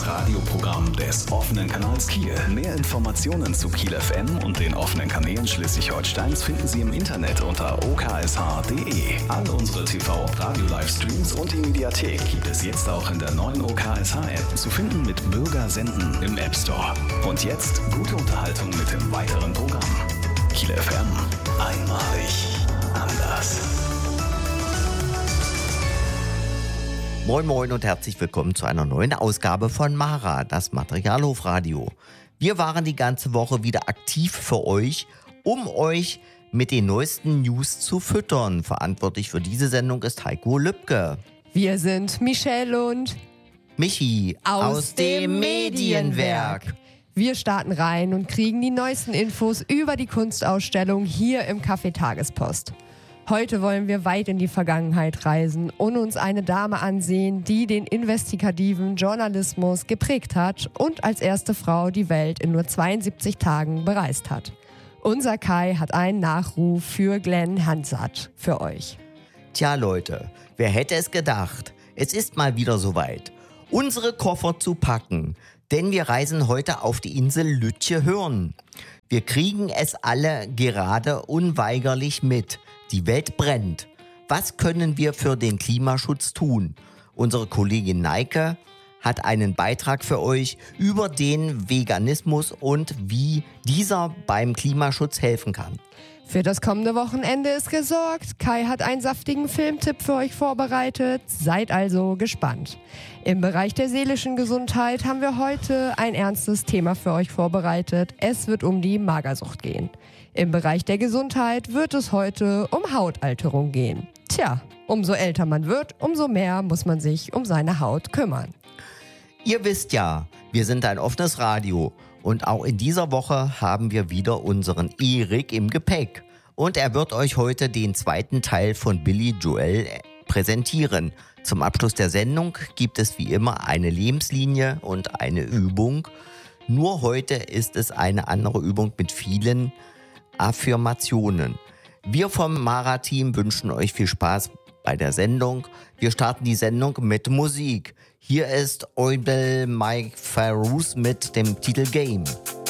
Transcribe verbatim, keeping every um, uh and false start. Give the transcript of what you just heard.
das Radioprogramm des offenen Kanals Kiel. Mehr Informationen zu Kiel F M und den offenen Kanälen Schleswig-Holsteins finden Sie im Internet unter o k s h punkt d e. All unsere T V- und Radio-Livestreams und die Mediathek gibt es jetzt auch in der neuen O K S H-App zu finden mit Bürger senden im App Store. Und jetzt gute Unterhaltung mit dem weiteren Programm. Kiel F M. Einmalig anders. Moin Moin und herzlich willkommen zu einer neuen Ausgabe von Mara, das Materialhofradio. Wir waren die ganze Woche wieder aktiv für euch, um euch mit den neuesten News zu füttern. Verantwortlich für diese Sendung ist Heiko Lübke. Wir sind Michelle und Michi aus, aus dem Medienwerk. Wir starten rein und kriegen die neuesten Infos über die Kunstausstellung hier im Café Tagespost. Heute wollen wir weit in die Vergangenheit reisen und uns eine Dame ansehen, die den investigativen Journalismus geprägt hat und als erste Frau die Welt in nur zweiundsiebzig Tagen bereist hat. Unser Kai hat einen Nachruf für Glenn Hansard für euch. Tja Leute, wer hätte es gedacht? Es ist mal wieder soweit. Unsere Koffer zu packen, denn wir reisen heute auf die Insel Lütje-Hörn. Wir kriegen es alle gerade unweigerlich mit. Die Welt brennt. Was können wir für den Klimaschutz tun? Unsere Kollegin Neike hat einen Beitrag für euch über den Veganismus und wie dieser beim Klimaschutz helfen kann. Für das kommende Wochenende ist gesorgt. Kai hat einen saftigen Filmtipp für euch vorbereitet. Seid also gespannt. Im Bereich der seelischen Gesundheit haben wir heute ein ernstes Thema für euch vorbereitet. Es wird um die Magersucht gehen. Im Bereich der Gesundheit wird es heute um Hautalterung gehen. Tja, umso älter man wird, umso mehr muss man sich um seine Haut kümmern. Ihr wisst ja, wir sind ein offenes Radio und auch in dieser Woche haben wir wieder unseren Erik im Gepäck. Und er wird euch heute den zweiten Teil von Billy Joel präsentieren. Zum Abschluss der Sendung gibt es wie immer eine Lebenslinie und eine Übung. Nur heute ist es eine andere Übung mit vielen Affirmationen. Wir vom Mara-Team wünschen euch viel Spaß bei der Sendung. Wir starten die Sendung mit Musik. Hier ist Eudel Mike Farus mit dem Titel Game.